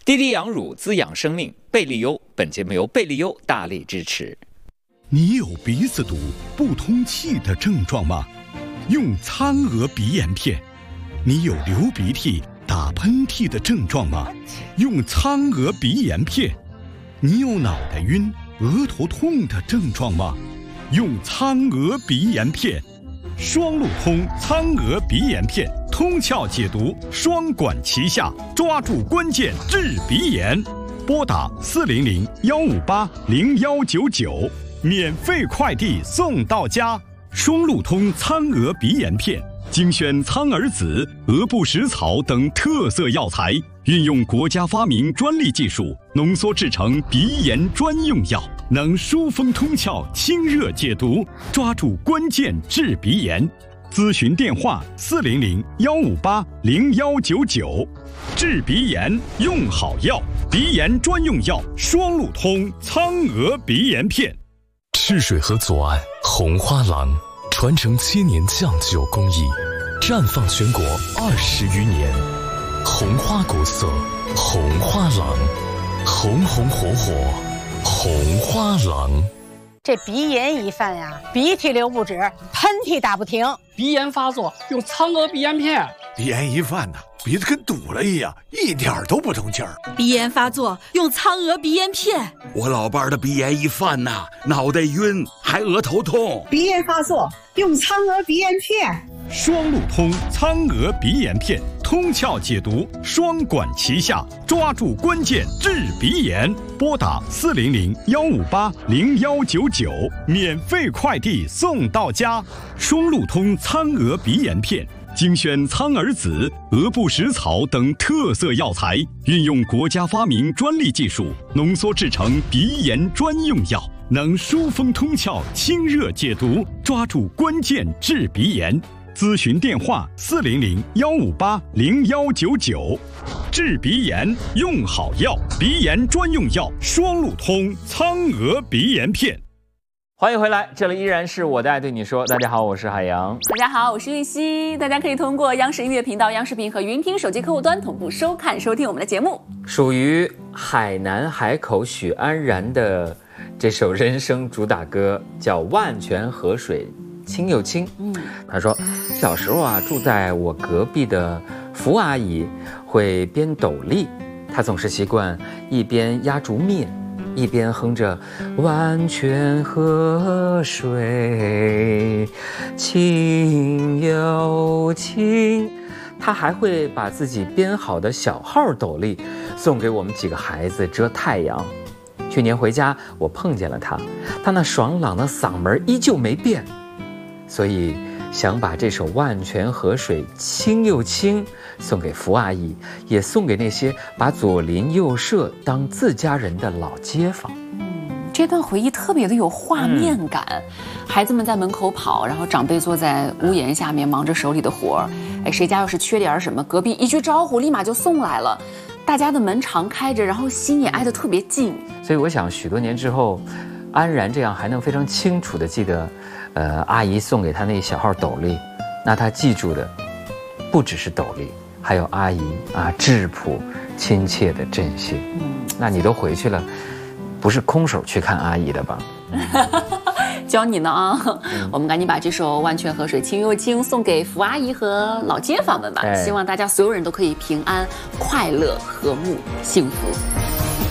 滴滴养乳滋养生命，贝利优。本节目由贝利优大力支持。 你有鼻子堵、不通气的症状吗？用苍娥鼻炎片。你有流鼻涕、打喷嚏的症状吗？用苍娥鼻炎片。你有脑袋晕、额头痛的症状吗？用苍娥鼻炎片。双路通苍娥鼻炎片，通窍解毒，双管齐下，抓住关键治鼻炎。拨打400-158-0199，免费快递送到家。双路通苍娥鼻炎片，精选苍耳子、鹅不食草等特色药材，运用国家发明专利技术，浓缩制成鼻炎专用药，能疏风通窍、清热解毒，抓住关键治鼻炎。咨询电话400-158-0199。治鼻炎用好药，鼻炎专用药双路通苍娥鼻炎片。 赤水河左岸红花廊，传承7年酱酒工艺，绽放全国20余年。红花古色，红花廊，红红火火，红花廊。 这鼻炎一犯呀，鼻涕流不止，喷嚏打不停。 鼻炎发作用苍娥鼻炎片。 鼻炎一犯呢，鼻子跟堵了一样，一点都不通气儿。 鼻炎发作用苍娥鼻炎片。 我老伴儿的鼻炎一犯呐，脑袋晕，还额头痛。 鼻炎发作用苍娥鼻炎片。 双路通苍娥鼻炎片，通窍解毒，双管齐下，抓住关键治鼻炎。拨打400-158-0199，免费快递送到家。双路通苍娥鼻炎片，精选苍耳子、鹅不食草等特色药材，运用国家发明专利技术，浓缩制成鼻炎专用药，能疏风通窍、清热解毒，抓住关键治鼻炎。咨询电话400-158-0199。治鼻炎用好药，鼻炎专用药双路通苍娥鼻炎片。 欢迎回来，这里依然是我的爱对你说。大家好，我是海洋。 大家好，我是玉溪。大家可以通过央视音乐频道、央视频和云听手机客户端同步收看、收听我们的节目。 属于海南海口许安然的这首人生主打歌叫《万泉河水清又清》。他说小时候啊，住在我隔壁的福阿姨会编斗笠，她总是习惯一边压竹篾，一边哼着万泉河水清又清。她还会把自己编好的小号斗笠送给我们几个孩子遮太阳。去年回家我碰见了她，她那爽朗的嗓门依旧没变，所以想把这首万泉河水清又清送给福阿姨，也送给那些把左邻右舍当自家人的老街坊。 这段回忆特别的有画面感。孩子们在门口跑，然后长辈坐在屋檐下面忙着手里的活儿。谁家要是缺点什么，隔壁一句招呼立马就送来了。大家的门常开着，然后心也挨得特别近。 所以我想许多年之后，安然这样还能非常清楚地记得阿姨送给他那小号斗笠，那他记住的不只是斗笠，还有阿姨啊质朴亲切的振兴。那你都回去了，不是空手去看阿姨的吧？ 教你呢啊！我们赶紧把这首《万泉河水清又清》送给福阿姨和老街坊们吧。希望大家所有人都可以平安、快乐、和睦、幸福。